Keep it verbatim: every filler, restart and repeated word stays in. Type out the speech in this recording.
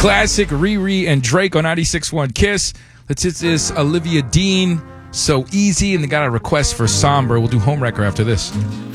Classic Riri and Drake on ninety-six point one Kiss. Let's hit this Olivia Dean, So Easy, and they got a request for Somber. We'll do Homewrecker after this.